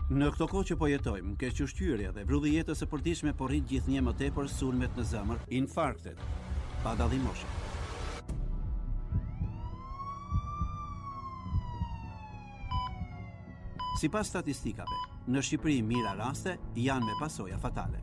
Në këto kohë që po jetojmë, keq ushqyerja dhe vrudhi jetës së përditshme po rrit gjithnjë më tepër sulmet në zemër, infarktet, pa dallim moshe. Sipas statistikave, në Shqipëri mira raste janë me pasoja fatale.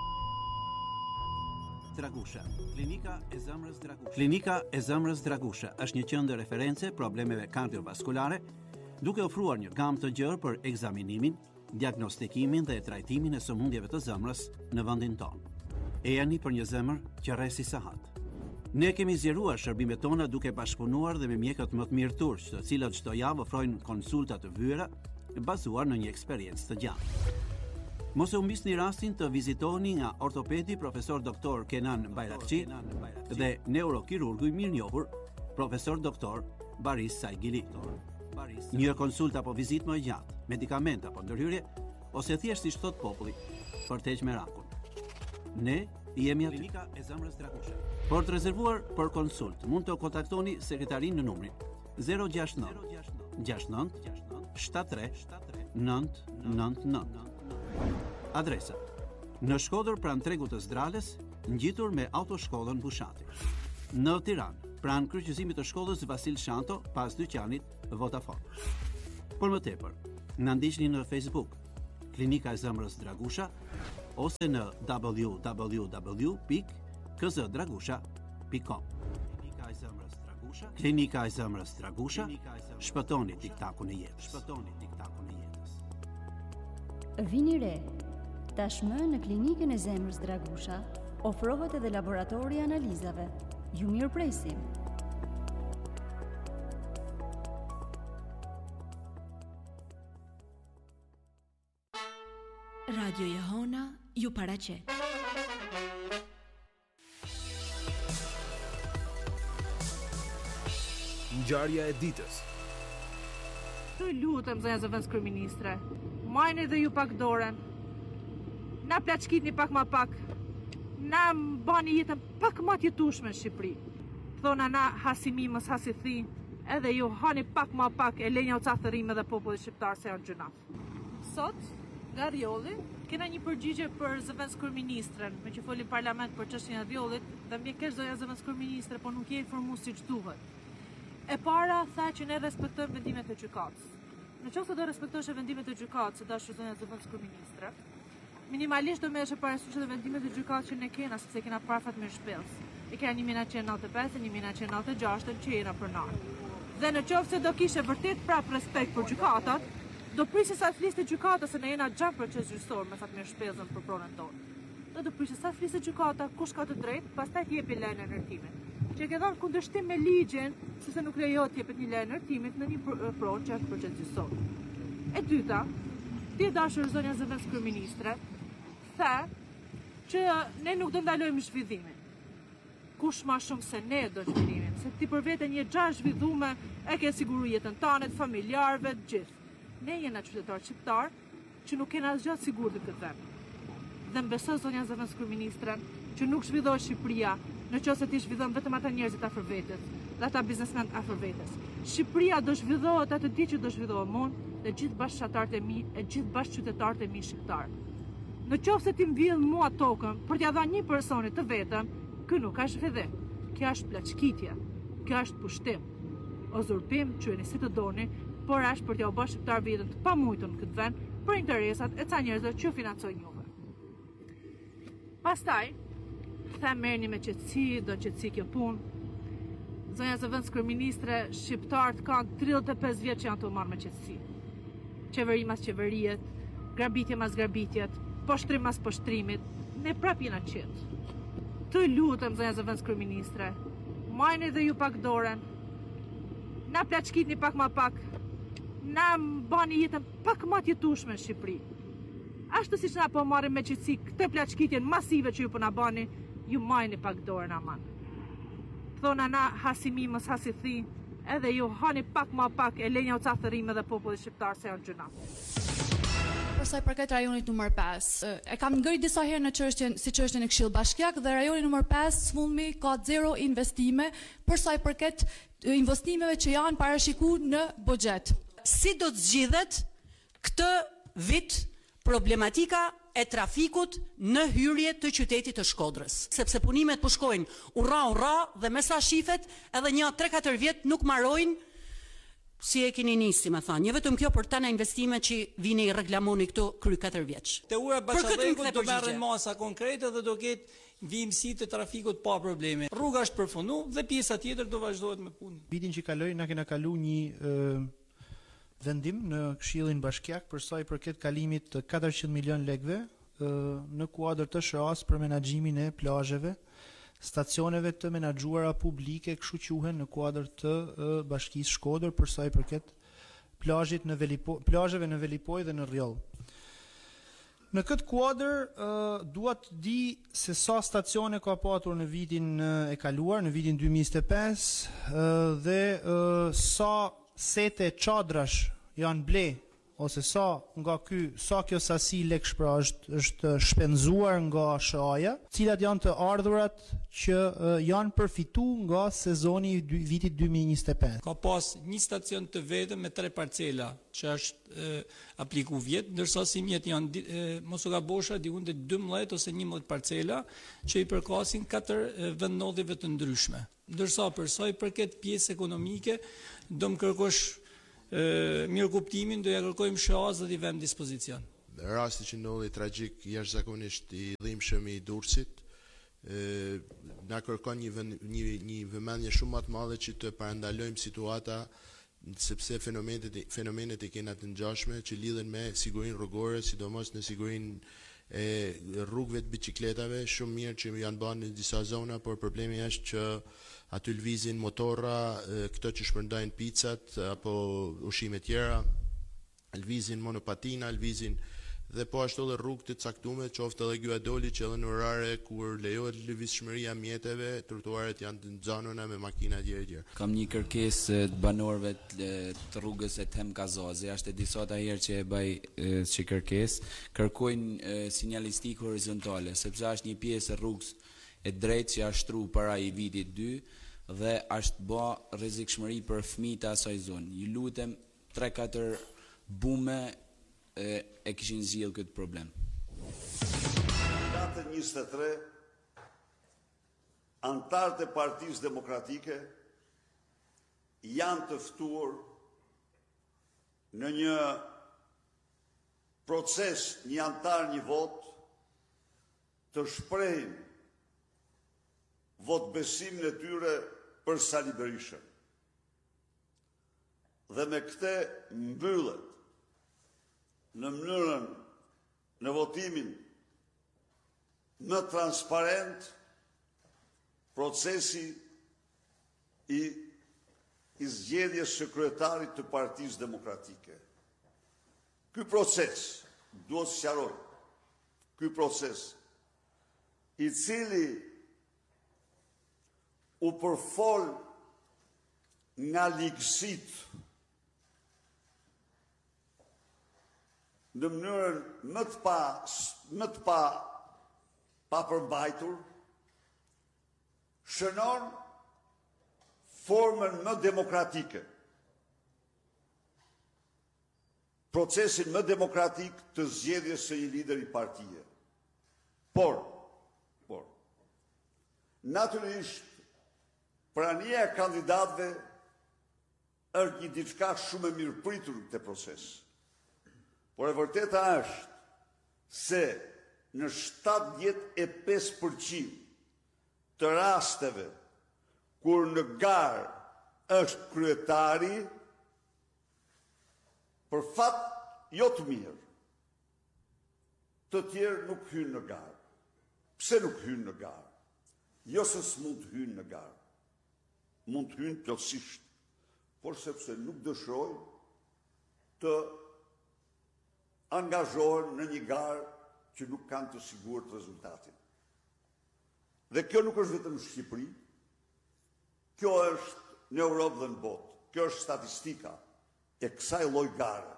Dragusha, Klinika e Zemrës Dragusha. Klinika e Zemrës Dragusha është një qendër referencë problemeve kardiovaskulare, duke ofruar një gamë të gjerë për ekzaminimin, diagnostikimin dhe trajtimin e sëmundjeve të zemrës në vendin tonë. Ejani për një zemër që rresi sahat. Ne kemi zgjeruar shërbimet tona duke bashkëpunuar dhe me mjekët më të mirë turq, të cilët çdo javë ofrojnë konsulta të vyera bazuar në një eksperiencë të gjatë. Mos e humbisni rastin të vizitoni nga ortopedi profesor doktor Kenan Bayrakçi dhe neurokirurgu i mirënjohur profesor doktor Baris Saigili. Një konsulta apo vizitë më gjatë, medikament apo ndërhyrje, ose thjesht siç thot populli, për të heqë merakun. Ne jemi aty. Klinika e Zemrës Dragusha. Për të rezervuar për konsult, mund të kontaktoni sekretarin në numrin 069 69 73 999. Adresa: në Shkodër pranë tregut të Zdrales, ngjitur me autoshkollën Bushati. Në Tiranë, pranë kryqëzimit të shkollës Vasil Shanto, pas dyqanit Vodafone. Por më tepër, na ndiqni në Facebook, Klinika e Zemrës Dragusha, ose në www.kzdragusha.com. Klinika e Zemrës Dragusha. Klinika e Zemrës Dragusha. Shpëtoni tiktakun e jetës. Shpëtoni tiktakun e jetës. Vini re. Tashmë në Klinikën e Zemrës Dragusha ofrohet edhe laboratori i analizave. Ju mirëpresim. Radio Jehona ju paraqet. Ngjarja e ditës. Të lutem zonja zëvendës kryeministre, majni dhe ju pak dorën. Na plaçkitni pak më pak. Na bani jetën pak më të jetueshme në Shqipëri. Thona na hasimi mos hasithi, edhe ju hani pak më pak e lenja u cathërim edhe popullit shqiptar se janë gjunaf. Sot, nga Rjolli, kena një përgjigje për zëvendës kryeministren, me që foli parlament për çështjen e Rjollit, dhe më keq zonja zëvendës kryeministre, po nuk je informuar siç duhet. E para tha që ne respektojmë vendimet e gjykatës. Nëse do respektosh vendimet e gjykatës, dashur zonja zëvendës kryeministre, minimalisht do merresh parasysh edhe vendimet e gjykatës që ne kena, sepse kena parafat me shpellës. E kena 1995 e 1996 që jena pronar. Dhe në qoftë se do kishe vërtet prap respekt për gjykatat, do prisë sa fliste gjykata se ne jena gjatë proces gjyqësor me fatmirë shpellën për pronën tonë. Do prisë sa fliste gjykata kush ka të drejtë, pastaj të jepi lejën e ndërtimit. Që ke dhënë kundërshtim me ligjin, sepse nuk lejohet të jepet një lejë ndërtimit në një pronë që është proces gjyqësor. E dyta, ti dashur zonja zëvendës kryeministre, tha që ne nuk do ndalojmë zhvillimin. Kush ma shumë se ne do zhvillimin, se ti për vete një gjash zhvillume e ke siguru jetën tanet, familjarve, gjithë. Ne jena qytetarë shqiptar që nuk kena asgjë të sigurt në këtë vend. Dhe mbesoj zonja zëvendës kryeministre që nuk zhvillohet Shqipëria nëse ti zhvillon vetëm ata njerëzit afër vetes, dhe ata biznesmenët afër vetes. Shqipëria do zhvillohet atë ditë që do zhvillohem unë dhe gjithë bashkëqytetarët e mi e gjithë bashkëqytetarët e mi shqiptar. Në qoftë se ti mvill mua tokën për t'ia dhënë një personi të vetëm, ky nuk është zhvillim. Kjo është plaçkitje. Kjo është pushtim. Uzurpim, quheni si të doni, por është për t'ia u bërë shqiptarëve jetën të pamujtur në këtë vend për interesat e ca njerëzve që financojnë juve. Pastaj, them merrni me qetësi, do qetësi kjo punë. Zonja zëvendës kryeministre, shqiptarët kanë 35 vjet që janë të marrë me qetësi. Qeveri mas qeveriet, grabitje mas grabitjet, poshtrim mas poshtrimit, ne prap jena qetë. Të lutem zonja zëvendës kryeministre, majni dhe ju pak dorën. Na plaçkitni pak më pak. Na bani jetën pak më të jetueshme në Shqipëri. Ashtu siç na po marrim me qetësi këtë plaçkitjen masive që ju po na bani, ju majni pak dorën aman. Thona na hasimi mos hasithi, edhe ju hani pak më pak e lenja u cathërim edhe popullit shqiptar se janë gjunaf. Për sa i përket rajonit numër 5, e kam ngëri disa herë në çështjen si çështjen e Këshill Bashkiak dhe rajoni numër 5 sfundmi ka 0 investime për sa i përket investimeve që janë parashikuar në buxhet. Si do të zgjidhet këtë vit problematika e trafikut në hyrje të qytetit të Shkodrës. Sepse punimet po shkojnë urra dhe me sa shifet edhe një 3-4 vjet nuk marrojnë si e keni nisi, më thënë. Jo vetëm kjo, për tana investime që vini i reklamoni këtu kry 4 vjeç. Te ura Bashadhekut do merren masa konkrete dhe do ketë vimësi të trafikut pa probleme. Rruga është përfundu dhe pjesa tjetër do vazhdohet me punën. Vitin që kaloi na kena kalu një vendim në Këshillin Bashkiak për sa i përket kalimit të 400 milion lekëve në kuadër të SHA-s për menaxhimin e plazheve, stacioneve të menaxhuara publike, kështu quhen, në kuadër të Bashkisë Shkodër për sa i përket plazheve në Velipoj dhe në Rrjoll. Në këtë kuadër dua të di se sa stacione ka patur në vitin e kaluar, në vitin 2025 dhe sa sete çadrash janë ble ose sa kjo sasi lekësh pra është shpenzuar nga SHA-ja, cilat janë të ardhurat që janë përfituar nga sezoni i vitit 2025. Ka pas një stacion të vetëm me 3 parcela që është apliku vjet, ndërsa si mjet janë mos u gabosha diku te 12 ose 11 parcela që i përkasin 4 vendodhjeve të ndryshme. Ndërsa për sa i përket pjesë ekonomike, do më kërkosh mirë kuptimin, do ja kërkojmë SHA-s dhe t'i vëmë dispozicion. Rasti që ndodhi tragjik jashtëzakonisht i dhimbshëm i Durrësit, na kërkon një vëmendje shumë më të madhe që të parandalojmë situata, sepse fenomenet e kena të ngjashme që lidhen me sigurinë rrugore, sidomos në sigurinë e rrugëve të biçikletave, shumë mirë që janë bërë në disa zona, por problemi është që aty lvizin motorra, këto që shpërndajnë picat apo ushqime tjera, lvizin monopatina, lvizin dhe po ashtu edhe rrugë të caktuara, qoftë edhe Gyadoli që edhe në orare kur lejohet lëvizshmëria mjeteve, trotuaret janë të nxanura me makina etj. Kam një kërkesë të banorëve të rrugës e Them Kazazi, është e disata herë që e bëj si kërkesë, kërkojnë sinjalistikë horizontale, sepse është një pjesë e rrugës e drejtë që është shtruar para i vitit 2 dhe është bë rrezikshmëri për fëmijët e asaj zonë. Ju lutem 3-4 bume e kishin zgjidhur këtë problem. Datë 23, antarët e Partisë Demokratike janë të ftuar në një proces, një antar, një vot, të shprehin vot besimin e tyre për Sali Berishën. Dhe me këte mbyllet në mënyrën në votimin më transparent procesi i zgjedhjes së kryetarit të Partisë Demokratike. Ky proces, duhet të sqaroj, ky proces i cili u përfol nga ligësitë në mënyrën më të pa përmbajtur, shënon formën më demokratike, procesin më demokratik të zgjedhjes së një lider i partije. Por, natyrisht, prania e kandidatëve është një diçka shumë e mirëpritur në këtë proces. Por e vërteta është se në 75% të rasteve kur në garë është kryetari, për fat jo të mirë, të tjerë nuk hynë në garë. Pse nuk hynë në garë? Jo se s'mund të hynë në garë. Mund të hynë plotësisht, por sepse nuk dëshirojnë të angazhohen në një garë që nuk kanë të sigurt rezultatin. Dhe kjo nuk është vetëm në Shqipëri, kjo është në Europë dhe në botë, kjo është statistika e kësaj lloj gare.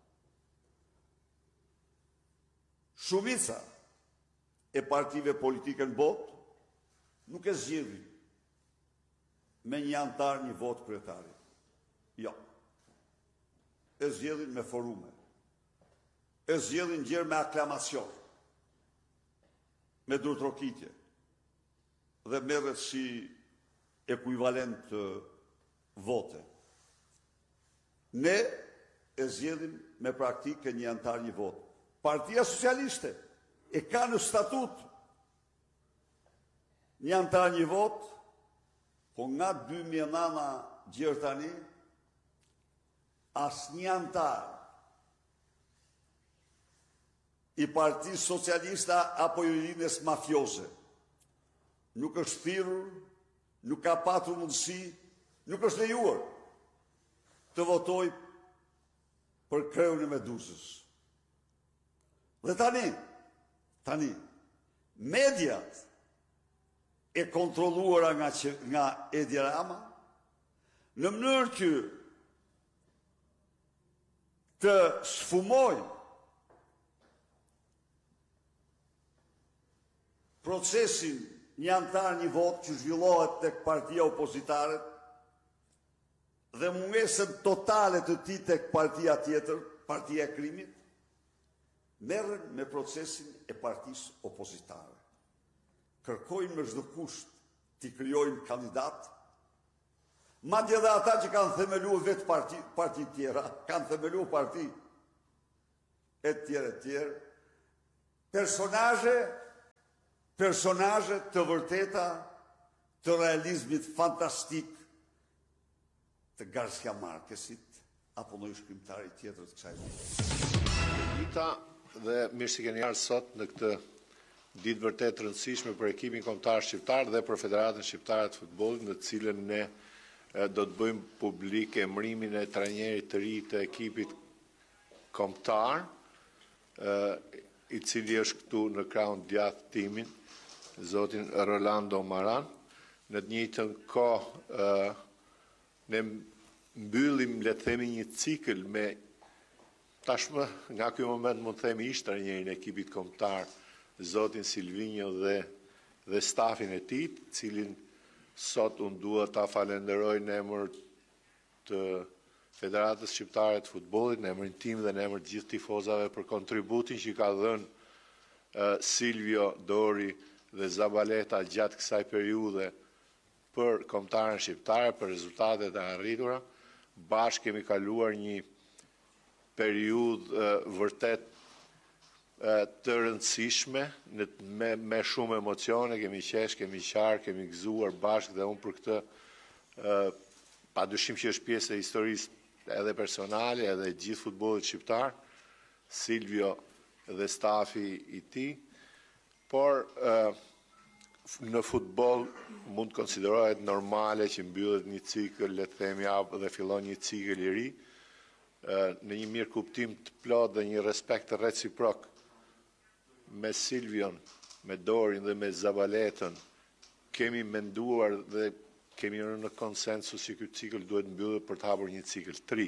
Shumica e partive politike në botë nuk e zgjedhin me një antar një vot kryetarit. Jo. E zgjedhin me forume. e zgjedhin gjerë me aklamacion, me durtrokitje, dhe merret si ekuivalent të vote. Ne e zgjedhim me praktikë një antar një vot. Partia Socialiste e ka në statut një antar një vot, po nga 2009 gjerë tani, as një antar i Partisë Socialista apo i linjes mafioze nuk është thirrur, nuk ka patur mundësi, nuk është lejuar të votoj për kreun e Meduzës. Dhe tani, mediat e kontrolluara nga Edi Rama, në mënyrë që të sfumojnë procesin një antar një vot që zhvillohet tek partia opozitare dhe mungesën totale të tij tek partia tjetër, partia e krimit, merren me procesin e partisë opozitare. Kërkojnë me çdo kusht t'i krijojnë kandidat, madje edhe ata që kanë themeluar vetë parti tjera, kanë themeluar parti e tjerë, personazhe të vërteta të realizmit fantastik të Garcia Marquezit apo ndonjë shkrimtari tjetër të kësaj bote. Dita dhe mirë se keni ardhur sot në këtë ditë vërtet rëndësishme për ekipin kombëtar shqiptar dhe për Federatën Shqiptare të Futbollit, në të cilën ne do të bëjmë publik emrimin e trajnerit të ri të ekipit kombëtar, i cili është këtu në krahun djathtë timin, zotin Rolando Maran. Në të njëjtën kohë ne mbyllim, le të themi, një cikël me tashmë nga ky moment mund të themi ish trajnerin e ekipit kombëtar, zotin Silvinho dhe stafin e tij, cilin sot unë dua ta falenderoj në emër të Federatës Shqiptare të Futbollit, në emrin tim dhe në emër të gjithë tifozave për kontributin që ka dhënë Silvio, Dori dhe Zabaleta gjatë kësaj periudhe për kombëtarën shqiptare, për rezultatet e arritura. Bashkë kemi kaluar një periudhë vërtet të rëndësishme, me shumë emocione, kemi qesh, kemi qarë, kemi gëzuar bashkë dhe unë për këtë padyshim që është pjesë e historisë edhe personale, edhe gjithë futbollit shqiptar, Silvio dhe stafi i tij, por në futboll mund të konsiderohet normale që mbyllet një cikël, le të themi, dhe fillon një cikël i ri, në një mirë kuptim të plot dhe një respekt reciprok me Silvion, me Dorin dhe me Zabaletën. Kemi menduar dhe kemi rënë në konsensus që ky cikël duhet mbyllet për të hapur një cikël të ri.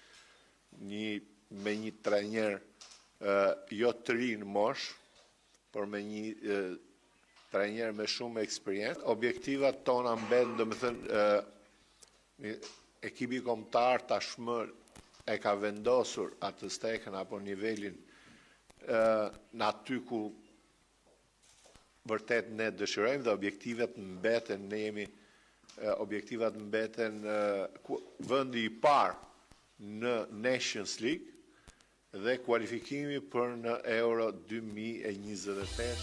Me një trajner jo të ri në mosh, por me një trajner me shumë eksperiencë. Objektivat tona mbeten, domethënë, ekipi kombëtar tashmë e ka vendosur atë stekën apo nivelin në aty ku vërtet ne dëshirojmë, dhe objektivat mbeten, ne jemi objektivat mbeten vendi i parë në Nations League dhe kualifikimi për në Euro 2028.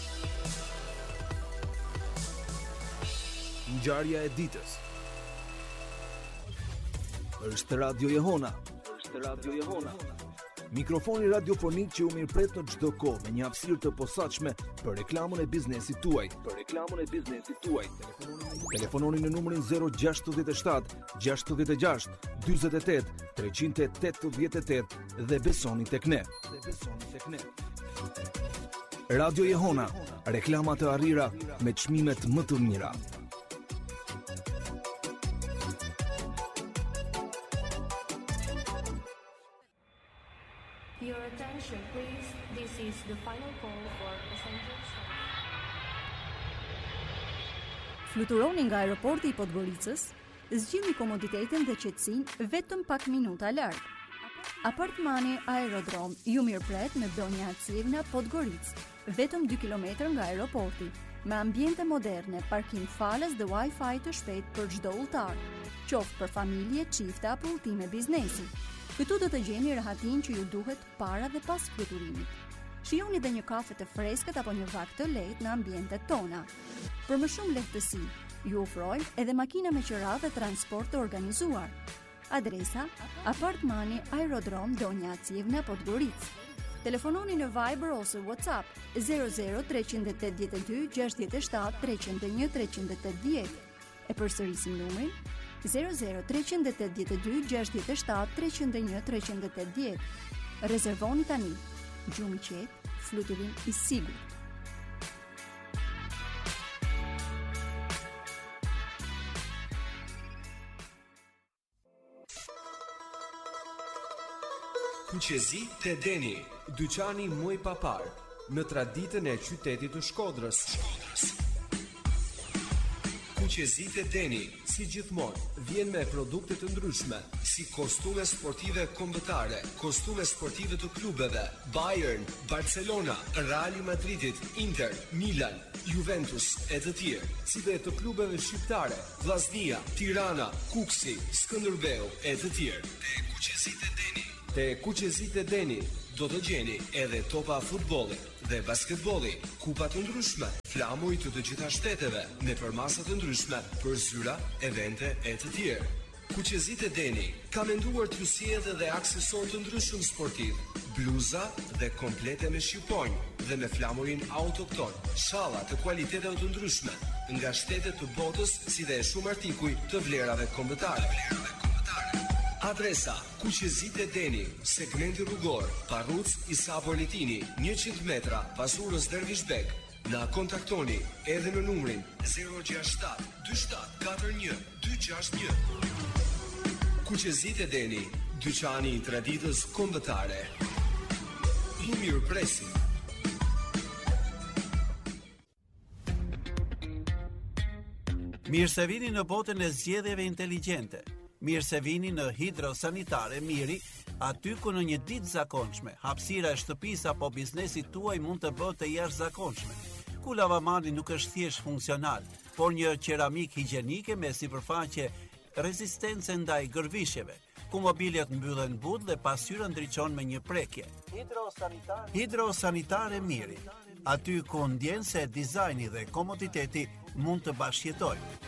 Ngjarja e ditës. Është Radio Jehona. Mikrofoni radiofonik që u mirëpret në çdo kohë me një hapësirë të posaçme për reklamën e biznesit tuaj. Telefononi në numrin 067 66 48 388 dhe besoni tek ne. Radio Jehona, reklama të arrira me çmimet më të mira. Your attention, please. This is the final call for passengers. Fluturoni nga aeroporti i Podgoricës, zgjidhni komoditetin dhe qetësinë vetëm pak minuta larg. Apartmani Aerodrom ju mirëpret në Donja Acivna, Podgoric, vetëm 2 km nga aeroporti, me ambiente moderne, parkim falas dhe Wi-Fi të shpejt për çdo udhëtar, qoftë për familje, çifte apo udhëtime biznesi. Këtu do të gjeni rahatin që ju duhet para dhe pas fluturimit. Shijoni dhe një kafe të freskët apo një vakt të lehtë në ambientet tona. Për më shumë lehtësi, ju ofrojmë edhe makina me qira dhe transport të organizuar. Adresa: Apartmani Aerodrom Donja Acivna, Podgoric. Telefononi në Viber ose WhatsApp 00 382 67 301 380. E përsërisim numrin 00 382 67 301 380. Rezervoni tani. Gjumë qetë, fluturim i sigurt. Kuqezi te Deni, dyqani muj papar, në traditën e qytetit të Shkodrës. Kuqezi te Deni, si gjithmonë, vjen me produkte të ndryshme, si kostume sportive kombëtare, kostume sportive të klubeve, Bayern, Barcelona, Real Madridit, Inter, Milan, Juventus e të tjerë, si dhe të klubeve shqiptare, Vllaznia, Tirana, Kuksi, Skënderbeu e të tjerë. Te Kuqezit e Deni do të gjeni edhe topa futbolli dhe basketbolli, kupa të ndryshme, flamuj të gjitha shteteve, me përmasa të ndryshme për zyra, evente e të tjerë. Kuqezit e Deni ka menduar t'ju sjellë edhe aksesor të ndryshëm sportiv, bluza dhe komplete me shqiponjë dhe me flamurin autokton, shalla të kualiteteve të ndryshme, nga shtetet të botës si dhe shumë artikuj të vlerave kombëtare. Adresa: Kuqezit e Deni, segmenti rrugor, Parruc Isa Borlitini, 100 metra pas urës Dervishbek. Na kontaktoni edhe në numrin 067 27 41 261. Kuqezit e Deni, dyqani i traditës kombëtare. I mirëpresim. Mirë se vini në botën e zgjedhjeve inteligjente. Mirë se vini në Hidrosanitare Miri, aty ku në një ditë zakonshme, hapësira e shtëpisë apo biznesit tuaj mund të bëhet e jashtëzakonshme. Ku lavamani nuk është thjesht funksional, por një qeramik higjienike me sipërfaqe rezistence ndaj gërvishjeve, ku mobiljet mbyllen butë dhe pasqyra ndriçon me një prekje. Hidrosanitare Miri, aty ku ndjen se dizajni dhe komoditeti mund të bashkëjetojnë.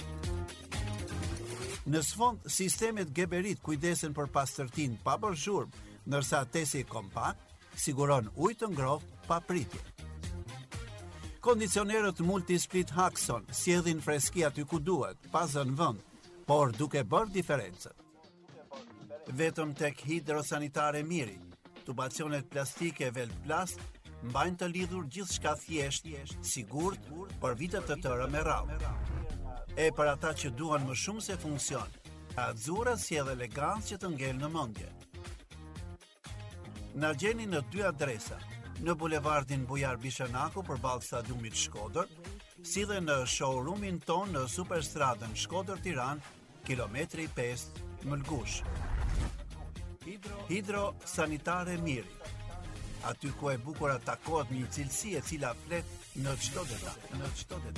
Në sfond, sistemet Geberit kujdesen për pastërtinë pa bërë zhurmë, ndërsa tesi kompakt siguron ujë të ngrohtë pa pritje. Kondicionerët Multisplit Haxon sjellin freski aty ku duhet, pa zënë vend, por duke bërë diferencën. Vetëm tek Hidrosanitare Miri, tubacionet plastike Velplast mbajnë të lidhur gjithçka thjesht, sigurt për vite të tëra me radhë. E për ata që duan më shumë se funksion, Azura sjell elegancë që të ngel në mendje. Na gjeni në 2 adresa, në bulevardin Bujar Bishanaku përballë stadiumit Shkodër, si dhe në showroomin ton në Superstradën Shkodër-Tiranë, kilometri 5 Mëlgush. Hidrosanitare Miri, aty ku e bukur takohet një cilësi e cila flet në çdo detaj.